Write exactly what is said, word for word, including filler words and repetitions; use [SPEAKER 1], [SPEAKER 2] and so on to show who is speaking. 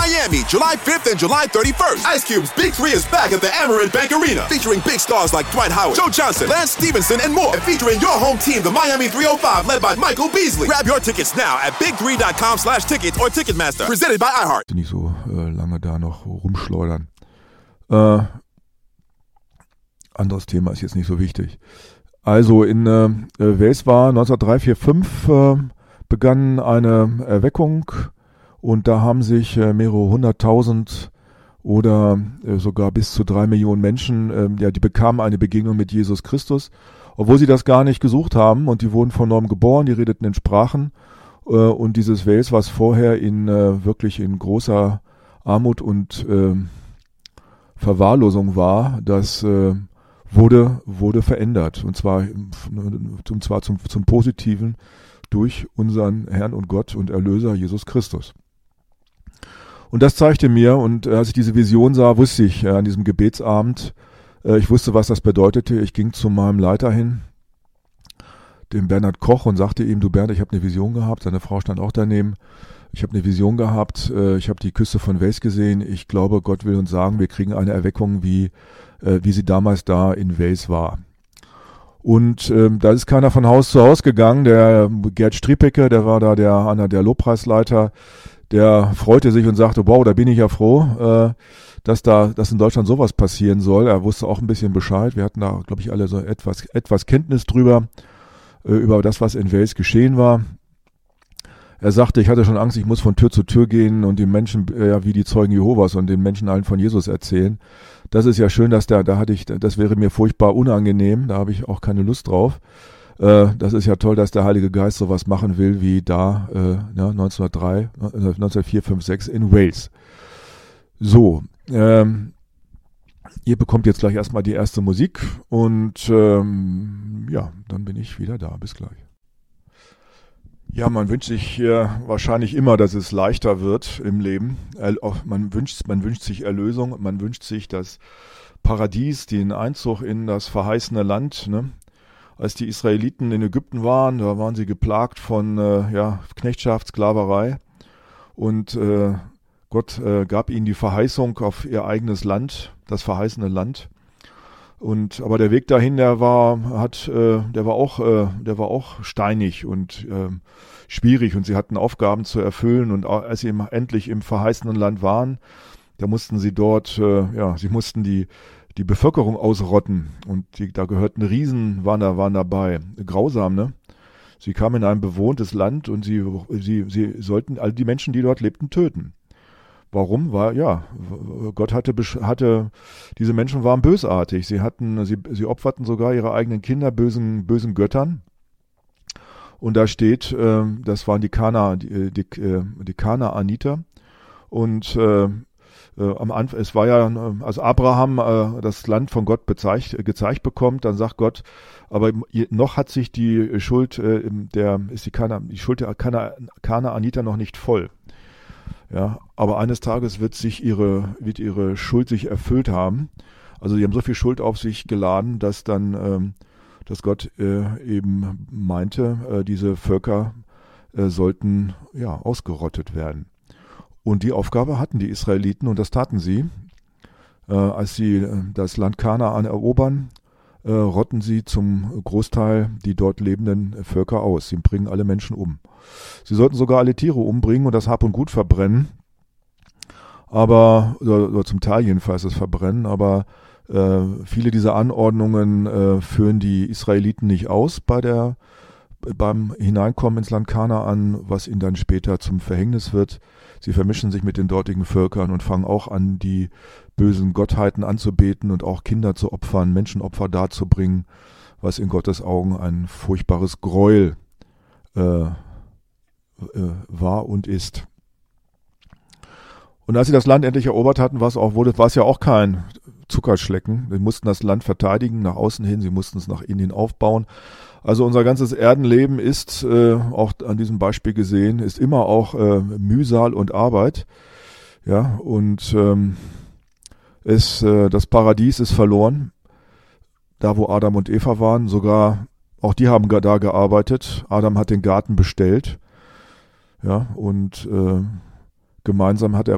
[SPEAKER 1] Miami, July fifth and July thirty-first. Ice Cube's Big Three is back at the Amerant Bank Arena, featuring big stars like Dwight Howard, Joe Johnson, Lance Stevenson, and more. And featuring your home team, the Miami three oh five, led by Michael Beasley. Grab your tickets now at big three dot com slash tickets or Ticketmaster. Presented by iHeart.
[SPEAKER 2] Nicht so äh, lange da noch rumschleudern. Äh, anderes Thema ist jetzt nicht so wichtig. Also in äh, Wales war neunzehnhundertdrei, vier, fünf äh, begann eine Erweckung und da haben sich äh, mehrere hunderttausend oder äh, sogar bis zu drei Millionen Menschen, äh, ja, die bekamen eine Begegnung mit Jesus Christus, obwohl sie das gar nicht gesucht haben, und die wurden von neuem geboren, die redeten in Sprachen, äh, und dieses Wales, was vorher in äh, wirklich in großer Armut und äh, Verwahrlosung war, das äh, wurde wurde verändert, und zwar und zwar zum zum Positiven durch unseren Herrn und Gott und Erlöser Jesus Christus. Und das zeigte mir, und als ich diese Vision sah, wusste ich äh, an diesem Gebetsabend, äh, ich wusste, was das bedeutete. Ich ging zu meinem Leiter hin, dem Bernhard Koch, und sagte ihm: Du Bernd, ich habe eine Vision gehabt. Seine Frau stand auch daneben. Ich habe eine Vision gehabt. Äh, ich habe die Küste von Wales gesehen. Ich glaube, Gott will uns sagen, wir kriegen eine Erweckung, wie äh, wie sie damals da in Wales war. Und ähm, da ist keiner von Haus zu Haus gegangen. Der Gerd Striepecke, der war da der einer der Lobpreisleiter, der freute sich und sagte: Wow, da bin ich ja froh, äh, dass da, dass in Deutschland sowas passieren soll. Er wusste auch ein bisschen Bescheid. Wir hatten da, glaube ich, alle so etwas, etwas Kenntnis drüber, äh, über das, was in Wales geschehen war. Er sagte, ich hatte schon Angst, ich muss von Tür zu Tür gehen und den Menschen, äh, ja, wie die Zeugen Jehovas, und den Menschen allen von Jesus erzählen. Das ist ja schön, dass der, da hatte ich, das wäre mir furchtbar unangenehm, da habe ich auch keine Lust drauf. Äh, das ist ja toll, dass der Heilige Geist sowas machen will, wie da, äh, ja, neunzehnhundertdrei, neunzehnhundertvier, fünf, sechs in Wales. So, ähm, ihr bekommt jetzt gleich erstmal die erste Musik, und ähm, ja, dann bin ich wieder da. Bis gleich. Ja, man wünscht sich äh, wahrscheinlich immer, dass es leichter wird im Leben. Er, man wünscht, man wünscht sich Erlösung, man wünscht sich das Paradies, den Einzug in das verheißene Land. Ne? Als die Israeliten in Ägypten waren, da waren sie geplagt von äh, ja, Knechtschaft, Sklaverei, und äh, Gott äh, gab ihnen die Verheißung auf ihr eigenes Land, das verheißene Land. Und aber der Weg dahin, der war, hat, äh, der war auch, äh, der war auch steinig und äh, schwierig, und sie hatten Aufgaben zu erfüllen. Und als sie im, endlich im verheißenen Land waren, da mussten sie dort, äh, ja, sie mussten die die Bevölkerung ausrotten, und die, da gehörten Riesen, waren da, waren dabei, grausam, ne? Sie kamen in ein bewohntes Land, und sie, sie, sie sollten all die Menschen, die dort lebten, töten. Warum? War, ja, Gott hatte, hatte, diese Menschen waren bösartig. Sie hatten, sie, sie opferten sogar ihre eigenen Kinder bösen, bösen Göttern. Und da steht, äh, das waren die Kana, die, die, die Kanaaniter. Und äh, äh, am Anfang, es war ja, als Abraham äh, das Land von Gott bezeigt, gezeigt bekommt, dann sagt Gott, aber noch hat sich die Schuld, äh, der, ist die Kana, die Schuld der Kana, Kanaaniter noch nicht voll. Ja, aber eines Tages wird sich ihre, wird ihre Schuld sich erfüllt haben. Also sie haben so viel Schuld auf sich geladen, dass dann, ähm, dass Gott äh, eben meinte, äh, diese Völker äh, sollten ja ausgerottet werden. Und die Aufgabe hatten die Israeliten, und das taten sie, äh, als sie äh, das Land Kanaan erobern, äh, rotten sie zum Großteil die dort lebenden Völker aus. Sie bringen alle Menschen um. Sie sollten sogar alle Tiere umbringen und das Hab und Gut verbrennen, aber oder, oder zum Teil jedenfalls das Verbrennen, aber äh, viele dieser Anordnungen äh, führen die Israeliten nicht aus bei der beim Hineinkommen ins Land Kanaan, was ihnen dann später zum Verhängnis wird. Sie vermischen sich mit den dortigen Völkern und fangen auch an, die bösen Gottheiten anzubeten und auch Kinder zu opfern, Menschenopfer darzubringen, was in Gottes Augen ein furchtbares Gräuel äh, war und ist. Und als sie das Land endlich erobert hatten, war es auch, wurde, war es ja auch kein Zuckerschlecken. Sie mussten das Land verteidigen, nach außen hin, sie mussten es nach innen hin aufbauen. Also unser ganzes Erdenleben ist, äh, auch an diesem Beispiel gesehen, ist immer auch äh, Mühsal und Arbeit. Ja, und ähm, es, äh, das Paradies ist verloren. Da, wo Adam und Eva waren, sogar, auch die haben da gearbeitet. Adam hat den Garten bestellt. Ja, und äh, gemeinsam hat er